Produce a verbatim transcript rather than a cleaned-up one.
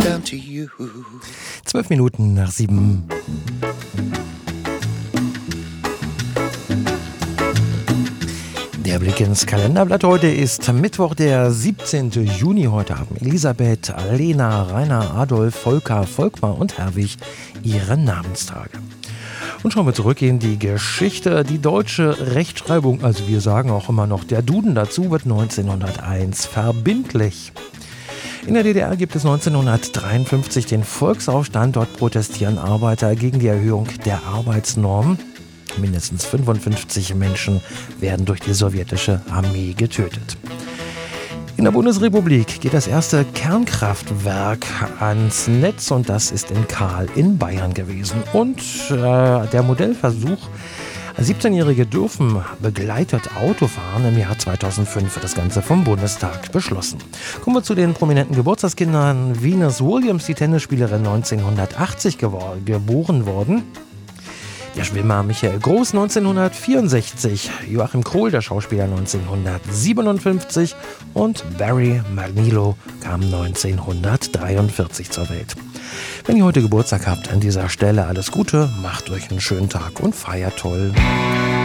down to you. Zwölf Minuten nach sieben. Der Blick ins Kalenderblatt. Heute ist Mittwoch, der siebzehnte Juni. Heute haben Elisabeth, Lena, Rainer, Adolf, Volker, Volkmar und Herwig ihre Namenstage. Und schauen wir zurück in die Geschichte. Die deutsche Rechtschreibung, also wir sagen auch immer noch der Duden dazu, wird neunzehnhunderteins verbindlich. In der D D R gibt es neunzehnhundertdreiundfünfzig den Volksaufstand. Dort protestieren Arbeiter gegen die Erhöhung der Arbeitsnormen. Mindestens fünfundfünfzig Menschen werden durch die sowjetische Armee getötet. In der Bundesrepublik geht das erste Kernkraftwerk ans Netz und das ist in Kahl in Bayern gewesen. Und äh, der Modellversuch, siebzehnjährige dürfen begleitet Auto fahren. Im Jahr zweitausendfünf wird das Ganze vom Bundestag beschlossen. Kommen wir zu den prominenten Geburtstagskindern. Venus Williams, die Tennisspielerin, neunzehnhundertachtzig gewor- geboren worden. Der Schwimmer Michael Groß neunzehnhundertvierundsechzig, Joachim Krohl, der Schauspieler, neunzehnhundertsiebenundfünfzig und Barry Manilow kam neunzehnhundertdreiundvierzig zur Welt. Wenn ihr heute Geburtstag habt, an dieser Stelle alles Gute, macht euch einen schönen Tag und feiert toll.